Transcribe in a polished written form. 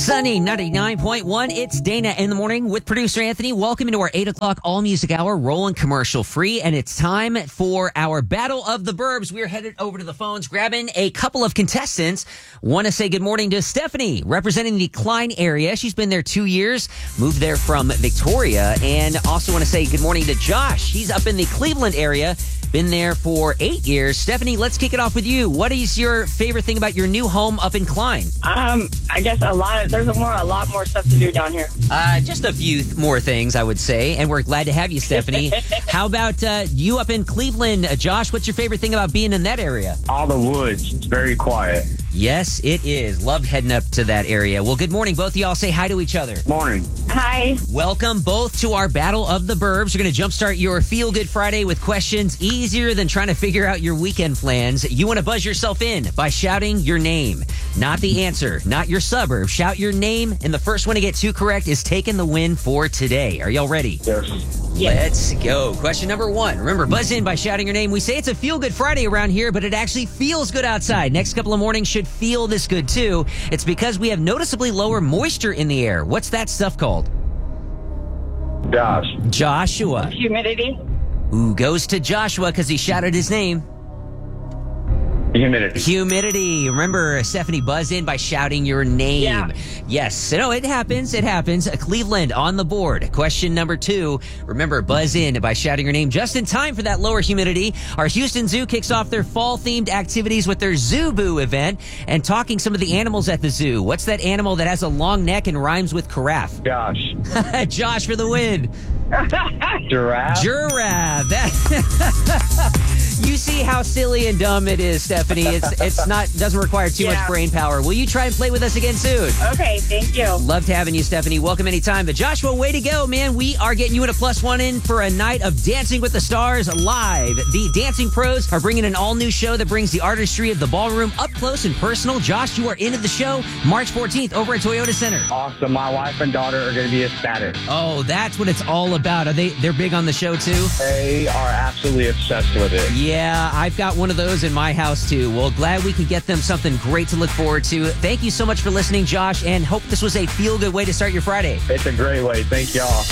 Sunny 99.1. It's Dana in the morning with producer Anthony. Welcome into our 8 o'clock all music hour, rolling commercial free. And it's time for our Battle of the Burbs. We're headed over to the phones, grabbing a couple of contestants. Want to say good morning to Stephanie, representing the Klein area. She's been there 2 years, moved there from Victoria. And also want to say good morning to Josh. He's up in the Cleveland area. Been there for 8 years. Stephanie, let's kick it off with you. What is your favorite thing about your new home up in Klein? I guess there's a lot more stuff to do down here. Just a few more things, I would say, and we're glad to have you, Stephanie. How about you up in Cleveland? Josh, what's your favorite thing about being in that area? All the woods. It's very quiet. Yes, it is. Loved heading up to that area. Well, good morning. Both of y'all say hi to each other. Morning. Hi. Welcome both to our Battle of the Burbs. We're going to jumpstart your Feel Good Friday with questions easier than trying to figure out your weekend plans. You want to buzz yourself in by shouting your name. Not the answer, not your suburb. Shout your name, and the first one to get two correct is taking the win for today. Are y'all ready? Yes. Let's go. Question number one. Remember, buzz in by shouting your name. We say it's a Feel Good Friday around here, but it actually feels good outside. Next couple of mornings should feel this good, too. It's because we have noticeably lower moisture in the air. What's that stuff called? Joshua. Humidity. Ooh, goes to Joshua because he shouted his name. Humidity. Remember, Stephanie, buzz in by shouting your name. Yeah. Yes. No, it happens. It happens. Cleveland on the board. Question number two. Remember, buzz in by shouting your name just in time for that lower humidity. Our Houston Zoo kicks off their fall-themed activities with their Zoo Boo event and talking some of the animals at the zoo. What's that animal that has a long neck and rhymes with carafe? Josh. Josh for the win. Giraffe. You see how silly and dumb it is, Stephanie. Doesn't require too much brain power. Will you try and play with us again soon? Okay, thank you. Loved having you, Stephanie. Welcome anytime. But Joshua, way to go, man. We are getting you in a +1 in for a night of Dancing with the Stars live. The Dancing Pros are bringing an all-new show that brings the artistry of the ballroom up close and personal. Josh, you are into the show March 14th over at Toyota Center. Awesome. My wife and daughter are going to be ecstatic. Oh, that's what it's all about. They're big on the show, too? They are absolutely obsessed with it. Yeah, I've got one of those in my house, too. Well, glad we could get them something great to look forward to. Thank you so much for listening, Josh, and hope this was a feel-good way to start your Friday. It's a great way. Thank y'all.